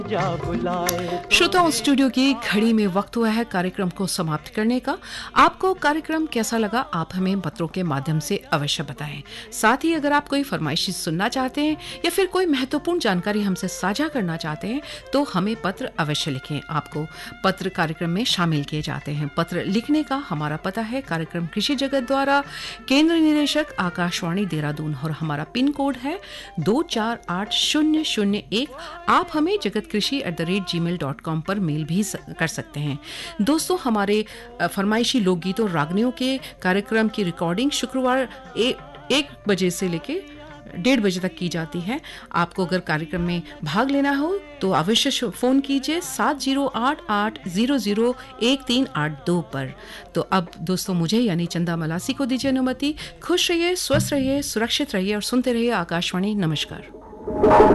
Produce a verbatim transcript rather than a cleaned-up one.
श्रोताओं, स्टूडियो की घड़ी में वक्त हुआ है कार्यक्रम को समाप्त करने का। आपको कार्यक्रम कैसा लगा आप हमें पत्रों के माध्यम से अवश्य बताएं। साथ ही अगर आप कोई फरमाइशी सुनना चाहते हैं या फिर कोई महत्वपूर्ण जानकारी हमसे साझा करना चाहते हैं तो हमें पत्र अवश्य लिखें। आपको पत्र कार्यक्रम में शामिल किए जाते हैं। पत्र लिखने का हमारा पता है कार्यक्रम कृषि जगत द्वारा, केंद्र निदेशक आकाशवाणी देहरादून, और हमारा पिन कोड है दो चार आठ शून्य शून्य एक। आप हमें जगत कृषि at the rate ji mail dot com पर मेल भी कर सकते हैं। दोस्तों, हमारे फरमाइशी लोकगीत और रागनियों के कार्यक्रम की रिकॉर्डिंग शुक्रवार ए, एक बजे से लेके डेढ़ बजे तक की जाती है। आपको अगर कार्यक्रम में भाग लेना हो तो अवश्य फोन कीजिए सात जीरो आठ आठ जीरो जीरो एक तीन आठ दो पर। तो अब दोस्तों, मुझे यानी चंदा मलासी को दीजिए अनुमति। खुश रहिए, स्वस्थ रहिए, सुरक्षित रहिए और सुनते रहिए आकाशवाणी। नमस्कार।